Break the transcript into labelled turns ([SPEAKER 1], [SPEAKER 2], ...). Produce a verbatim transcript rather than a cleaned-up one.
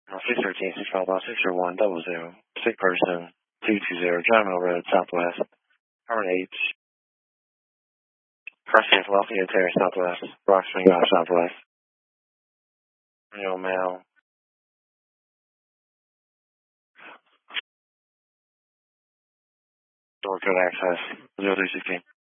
[SPEAKER 1] six thirteen, six five five, six zero one, double zero, sick person, two two zero, John Mill Road, Southwest, Current H, Preston, Philadelphia, Terrace, Southwest, Rock Spring Drive, Southwest, Renewal Mail, door code access, zero three sixteen.